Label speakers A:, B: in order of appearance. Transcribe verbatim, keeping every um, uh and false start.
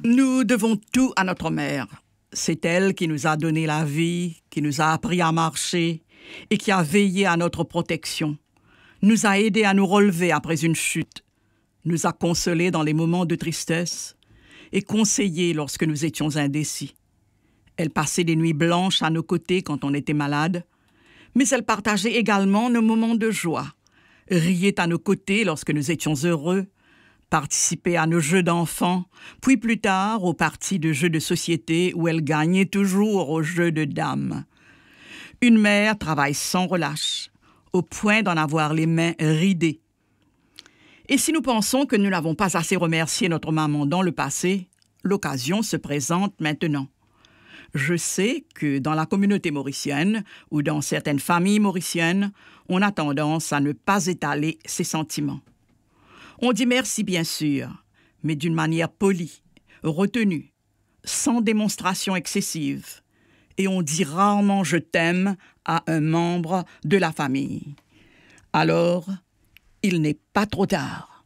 A: Nous devons tout à notre mère. C'est elle qui nous a donné la vie, qui nous a appris à marcher et qui a veillé à notre protection, nous a aidés à nous relever après une chute, nous a consolés dans les moments de tristesse et conseillés lorsque nous étions indécis. Elle passait des nuits blanches à nos côtés quand on était malade, mais elle partageait également nos moments de joie, riait à nos côtés lorsque nous étions heureux, participait à nos jeux d'enfants, puis plus tard aux parties de jeux de société où elle gagnait toujours aux jeux de dames. Une mère travaille sans relâche, au point d'en avoir les mains ridées. Et si nous pensons que nous n'avons pas assez remercié notre maman dans le passé, l'occasion se présente maintenant. Je sais que dans la communauté mauricienne ou dans certaines familles mauriciennes, on a tendance à ne pas étaler ses sentiments. On dit merci bien sûr, mais d'une manière polie, retenue, sans démonstration excessive. Et on dit rarement « je t'aime » à un membre de la famille. Alors, il n'est pas trop tard.